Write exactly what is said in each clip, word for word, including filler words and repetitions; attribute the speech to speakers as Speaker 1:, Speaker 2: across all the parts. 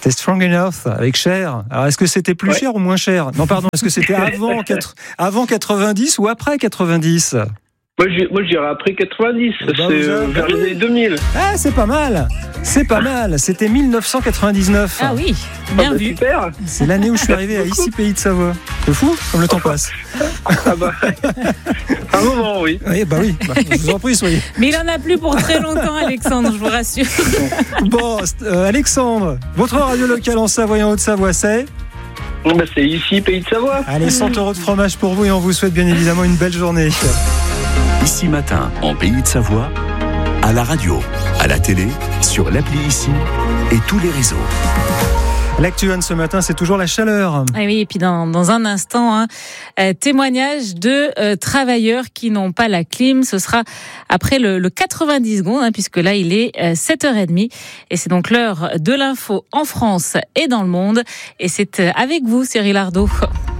Speaker 1: C'était Strong Enough avec Cher. Alors, est-ce que c'était plus ouais. cher ou moins cher ? Non, pardon, est-ce que c'était avant, quatre, avant quatre-vingt-dix ou après quatre-vingt-dix ?
Speaker 2: Moi, je, moi, je dirais après quatre-vingt-dix, bah, c'est euh, vers les années deux mille.
Speaker 1: Ah, c'est pas mal, c'est pas mal. C'était dix-neuf cent quatre-vingt-dix-neuf.
Speaker 3: Ah oui, bien
Speaker 2: ah, bah,
Speaker 3: vu.
Speaker 2: Super.
Speaker 1: C'est l'année où je suis arrivé à Ici, Pays de Savoie. C'est fou, comme le temps passe.
Speaker 2: Ah bah, un moment, oui.
Speaker 1: Oui, bah oui, bah, je vous en prie, soyez.
Speaker 3: Mais il en a plus pour très longtemps, Alexandre, je vous rassure.
Speaker 1: Bon, euh, Alexandre, votre radio locale en Savoie et en Haute-Savoie, c'est ?
Speaker 2: Bah, c'est Ici, Pays de Savoie.
Speaker 1: Allez, cent euros de fromage pour vous et on vous souhaite bien évidemment une belle journée.
Speaker 4: Ici Matin, en Pays de Savoie, à la radio, à la télé, sur l'appli Ici et tous les réseaux.
Speaker 1: L'actu Anne ce matin, c'est toujours la chaleur.
Speaker 3: Ah oui, et puis dans, dans un instant, hein, euh, témoignage de euh, travailleurs qui n'ont pas la clim. Ce sera après le, le quatre-vingt-dix secondes, hein, puisque là, il est euh, sept heures trente. Et c'est donc l'heure de l'info en France et dans le monde. Et c'est euh, avec vous, Cyril Ardo.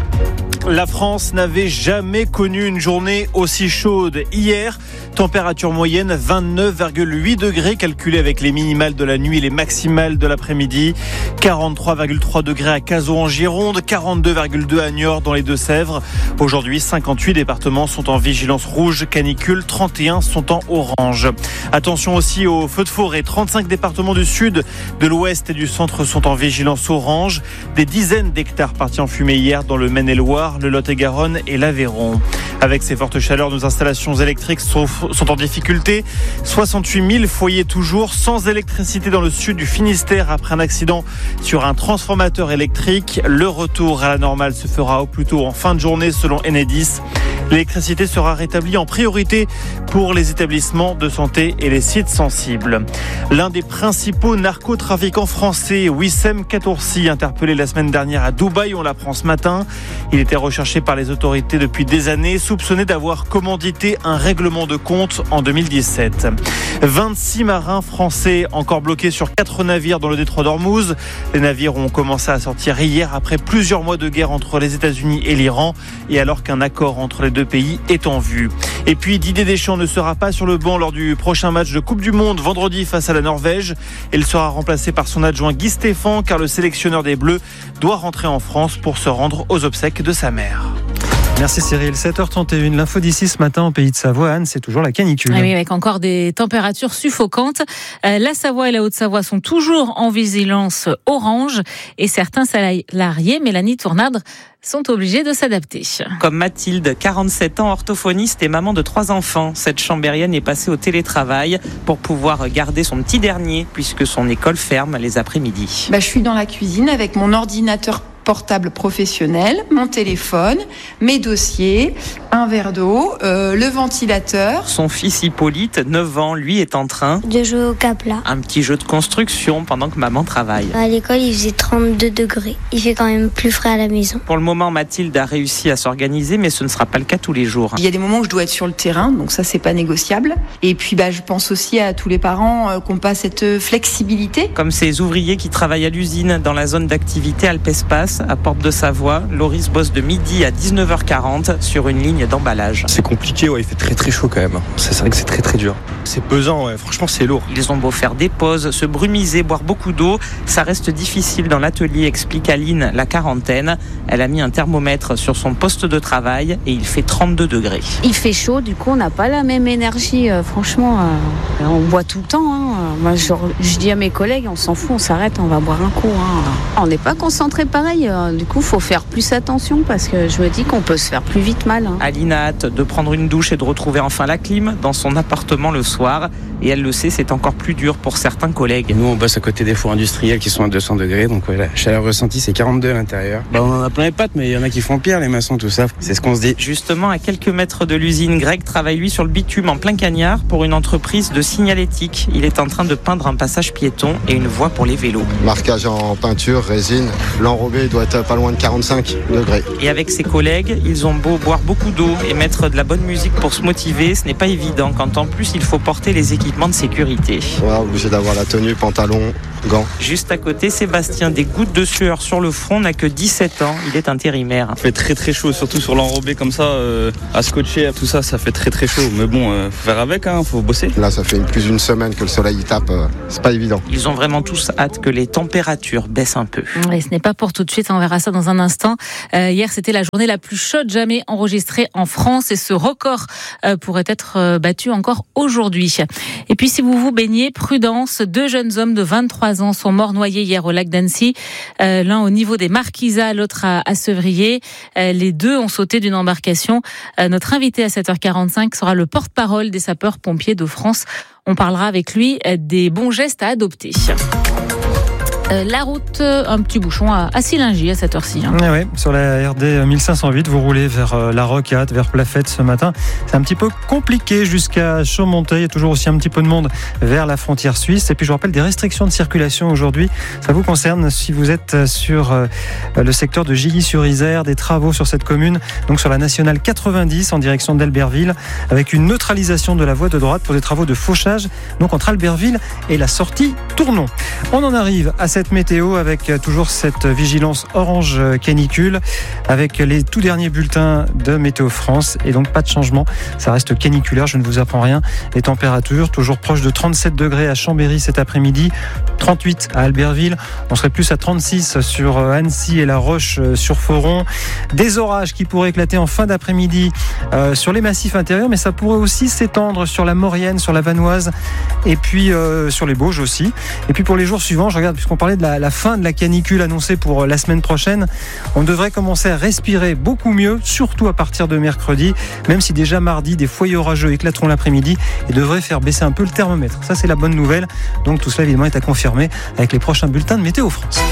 Speaker 5: La France n'avait jamais connu une journée aussi chaude. Hier, température moyenne vingt-neuf virgule huit degrés calculée avec les minimales de la nuit et les maximales de l'après-midi. quarante-trois virgule trois degrés à Cazaux en Gironde, quarante-deux virgule deux à Niort dans les Deux-Sèvres. Aujourd'hui, cinquante-huit départements sont en vigilance rouge canicule, trente et un sont en orange. Attention aussi aux feux de forêt. trente-cinq départements du sud, de l'ouest et du centre sont en vigilance orange. Des dizaines d'hectares partis en fumée hier dans le Maine-et-Loire, le Lot-et-Garonne et l'Aveyron. Avec ces fortes chaleurs, nos installations électriques sont, sont en difficulté. soixante-huit mille foyers toujours sans électricité dans le sud du Finistère après un accident sur un transformateur électrique. Le retour à la normale se fera au plus tôt en fin de journée selon Enedis. L'électricité sera rétablie en priorité pour les établissements de santé et les sites sensibles. L'un des principaux narcotrafiquants français, Wissem Katoursi, interpellé la semaine dernière à Dubaï, on l'apprend ce matin. Il était recherché par les autorités depuis des années, soupçonné d'avoir commandité un règlement de compte en deux mille dix-sept. vingt-six marins français encore bloqués sur quatre navires dans le détroit d'Ormuz. Les navires ont commencé à sortir hier après plusieurs mois de guerre entre les États-Unis et l'Iran et alors qu'un accord entre les deux pays est en vue. Et puis Didier Deschamps ne sera pas sur le banc lors du prochain match de Coupe du Monde vendredi face à la Norvège. Il sera remplacé par son adjoint Guy Stéphane car le sélectionneur des Bleus doit rentrer en France pour se rendre aux obsèques de sa mère.
Speaker 1: Merci Cyril. sept heures trente et une, l'info d'ici ce matin en Pays de Savoie. Anne, c'est toujours la canicule.
Speaker 3: Oui, avec encore des températures suffocantes. Euh, la Savoie et la Haute-Savoie sont toujours en vigilance orange et certains salariés, Mélanie Tournadre, sont obligés de s'adapter.
Speaker 6: Comme Mathilde, quarante-sept ans, orthophoniste et maman de trois enfants. Cette chambérienne est passée au télétravail pour pouvoir garder son petit dernier puisque son école ferme les après-midi.
Speaker 7: Bah, je suis dans la cuisine avec mon ordinateur portable professionnel, mon téléphone, mes dossiers, un verre d'eau, euh, le ventilateur.
Speaker 6: Son fils Hippolyte, neuf ans, lui est en train
Speaker 8: de jouer au Capla.
Speaker 6: Un petit jeu de construction pendant que maman travaille.
Speaker 8: À l'école, il faisait trente-deux degrés. Il fait quand même plus frais à la maison.
Speaker 6: Pour le moment, Mathilde a réussi à s'organiser, mais ce ne sera pas le cas tous les jours.
Speaker 7: Il y a des moments où je dois être sur le terrain, donc ça, c'est pas négociable. Et puis, bah, je pense aussi à tous les parents euh, qui n'ont pas cette flexibilité.
Speaker 6: Comme ces ouvriers qui travaillent à l'usine dans la zone d'activité Alpespace, à Porte de Savoie. Loris bosse de midi à dix-neuf heures quarante sur une ligne d'emballage.
Speaker 9: C'est compliqué, ouais, il fait très très chaud quand même. C'est vrai que c'est très très dur. C'est pesant, ouais. Franchement c'est lourd.
Speaker 6: Ils ont beau faire des pauses, se brumiser, boire beaucoup d'eau, ça reste difficile dans l'atelier, explique Aline, la quarantaine. Elle a mis un thermomètre sur son poste de travail et il fait trente-deux degrés.
Speaker 10: Il fait chaud, du coup on n'a pas la même énergie. Euh, franchement, euh, on boit tout le temps. Hein. Moi, je, je dis à mes collègues, on s'en fout, on s'arrête, on va boire un coup. Hein. On n'est pas concentré pareil. Euh, Du coup, il faut faire plus attention parce que je me dis qu'on peut se faire plus vite mal. Hein.
Speaker 6: Aline a hâte de prendre une douche et de retrouver enfin la clim dans son appartement le soir. Et elle le sait, c'est encore plus dur pour certains collègues.
Speaker 9: Nous, on bosse à côté des fours industriels qui sont à deux cents degrés. Donc, ouais, la chaleur ressentie, c'est quarante-deux à l'intérieur. Bah, on en a plein les pattes, mais il y en a qui font pire, les maçons, tout ça. C'est ce qu'on se dit.
Speaker 6: Justement, à quelques mètres de l'usine, Greg travaille lui sur le bitume en plein cagnard pour une entreprise de signalétique. Il est en train de peindre un passage piéton et une voie pour les vélos.
Speaker 11: Marquage en peinture, résine. L'enrobé doit être pas loin de quarante-cinq degrés.
Speaker 6: Et avec ses collègues, ils ont beau boire beaucoup d'eau et mettre de la bonne musique pour se motiver, ce n'est pas évident quand en plus il faut porter les équipements de sécurité.
Speaker 11: Ouais, obligé d'avoir la tenue, pantalon, gants.
Speaker 6: Juste à côté, Sébastien, des gouttes de sueur sur le front, n'a que dix-sept ans, il est intérimaire.
Speaker 12: Il fait très très chaud, surtout sur l'enrobé comme ça, euh, à scotcher, tout ça, ça fait très très chaud. Mais bon, euh, faut faire avec, hein, faut bosser.
Speaker 11: Là, ça fait plus d'une semaine que le soleil y tape, euh, c'est pas évident.
Speaker 6: Ils ont vraiment tous hâte que les températures baissent un peu.
Speaker 3: Et ce n'est pas pour tout de suite, on verra ça dans un instant. Euh, hier, c'était la journée la plus chaude jamais enregistrée en France et ce record euh, pourrait être euh, battu encore aujourd'hui. Et puis, si vous vous baignez, prudence, deux jeunes hommes de vingt-trois ans sont morts noyés hier au lac d'Annecy, euh, l'un au niveau des Marquisas, l'autre à, à Sevrier. Euh, les deux ont sauté d'une embarcation. Euh, notre invité à sept heures quarante-cinq sera le porte-parole des sapeurs-pompiers de France. On parlera avec lui des bons gestes à adopter. La route, un petit bouchon à, à Sillingy à cette heure-ci. Hein.
Speaker 1: Oui, sur la R D mille cinq cent huit, vous roulez vers la Rocade, vers Plafette ce matin. C'est un petit peu compliqué jusqu'à Chaumontel. Il y a toujours aussi un petit peu de monde vers la frontière suisse. Et puis je vous rappelle des restrictions de circulation aujourd'hui. Ça vous concerne si vous êtes sur le secteur de Gilly-sur-Isère, des travaux sur cette commune, donc sur la nationale quatre-vingt-dix en direction d'Albertville, avec une neutralisation de la voie de droite pour des travaux de fauchage, donc entre Albertville et la sortie Tournon. On en arrive à cette météo avec toujours cette vigilance orange canicule avec les tout derniers bulletins de Météo France et donc pas de changement, ça reste caniculaire, je ne vous apprends rien. Les températures toujours proches de trente-sept degrés à Chambéry cet après-midi, trente-huit à Albertville, on serait plus à trente-six sur Annecy et La Roche sur Foron. Des orages qui pourraient éclater en fin d'après-midi euh, sur les massifs intérieurs, mais ça pourrait aussi s'étendre sur la Maurienne, sur la Vanoise et puis euh, sur les Bauges aussi. Et puis pour les jours suivants, je regarde puisqu'on parlait de la, la fin de la canicule annoncée pour la semaine prochaine, on devrait commencer à respirer beaucoup mieux, surtout à partir de mercredi, même si déjà mardi, des foyers orageux éclateront l'après-midi et devraient faire baisser un peu le thermomètre. Ça, c'est la bonne nouvelle. Donc tout cela, évidemment, est à confirmer avec les prochains bulletins de Météo France.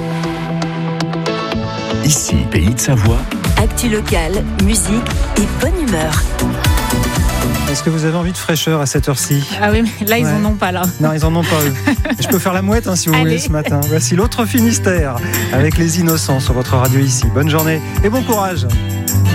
Speaker 4: Ici, Pays de Savoie.
Speaker 13: Actu locale, musique et bonne humeur.
Speaker 1: Est-ce que vous avez envie de fraîcheur à cette heure-ci ?
Speaker 3: Ah oui, mais là, ils
Speaker 1: ouais.
Speaker 3: en ont pas, là.
Speaker 1: Non, ils en ont pas eu. Je peux faire la mouette hein, si vous
Speaker 3: Allez.
Speaker 1: voulez ce matin. Voici l'autre Finistère avec les Innocents sur votre radio ici. Bonne journée et bon courage.